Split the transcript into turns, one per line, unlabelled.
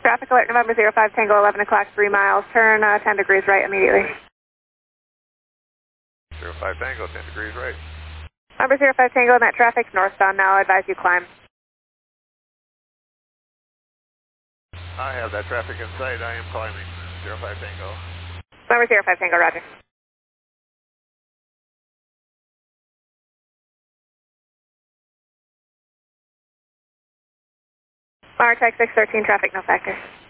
Traffic alert November 05 Tango 11 o'clock, 3 miles, turn 10 degrees right immediately.
05 Tango, 10 degrees right.
Number 05 Tango, that traffic's northbound now, I advise you climb.
I have that traffic in sight, I am climbing, 05 Tango.
Number 05 Tango, roger. RTX 613, traffic no factor.